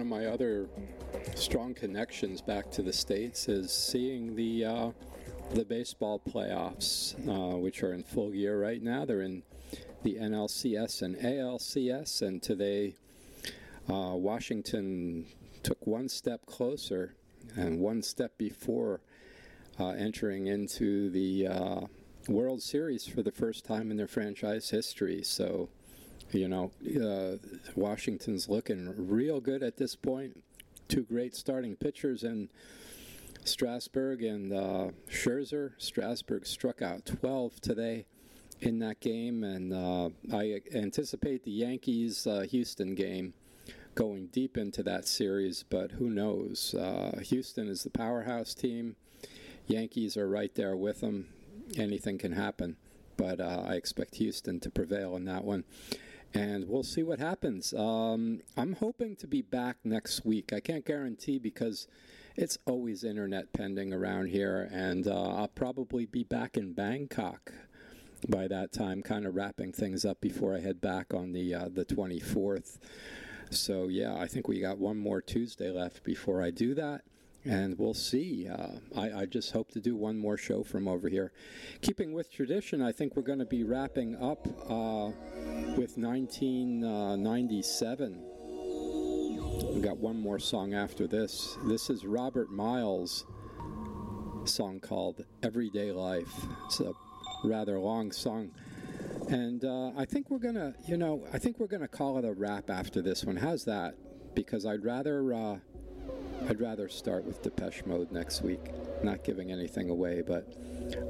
my other strong connections back to the States is seeing the baseball playoffs, which are in full gear right now. They're in the NLCS and ALCS, and today Washington took one step closer and one step before entering into the World Series for the first time in their franchise history. So, Washington's looking real good at this point. Two great starting pitchers in Strasburg and Scherzer. Strasburg struck out 12 today in that game, and I anticipate the Yankees-Houston game going deep into that series, but who knows? Houston is the powerhouse team. Yankees are right there with them. Anything can happen, but I expect Houston to prevail in that one. And we'll see what happens. I'm hoping to be back next week. I can't guarantee because it's always internet pending around here, and I'll probably be back in Bangkok by that time, kind of wrapping things up before I head back on the 24th. So, yeah, I think we got one more Tuesday left before I do that. And we'll see. I just hope to do one more show from over here. Keeping with tradition, I think we're going to be wrapping up with 1997. We've got one more song after this. This is Robert Miles' song called Everyday Life. It's a rather long song. And I think we're going to call it a wrap after this one. How's that? Because I'd rather start with Depeche Mode next week. Not giving anything away, but